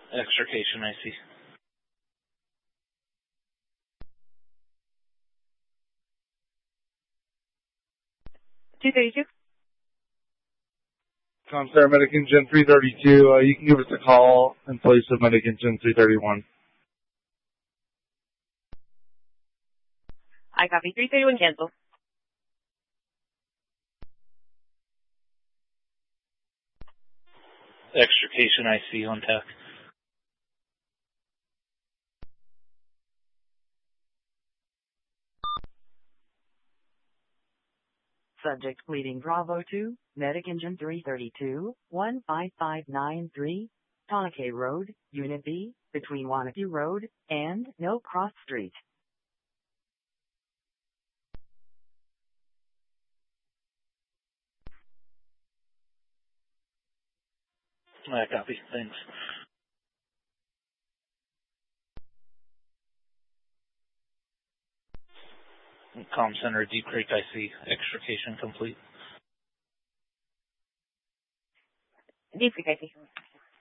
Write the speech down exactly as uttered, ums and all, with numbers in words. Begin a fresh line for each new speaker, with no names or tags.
Extrication, I see.
two thirty-two.
Comstar Medic Engine three thirty-two. Uh, you can give us a call in place of Medic Engine three thirty-one.
I copy. three thirty-one cancel.
Extrication, I see on tech.
Subject pleading Bravo two, Medic Engine three thirty-two, one five five nine three, Tanake Road, Unit B, between Wanapue Road and No Cross Street.
I copy, thanks. Comm Center, Deep Creek, I see. Extrication complete.
Deep Creek, I see.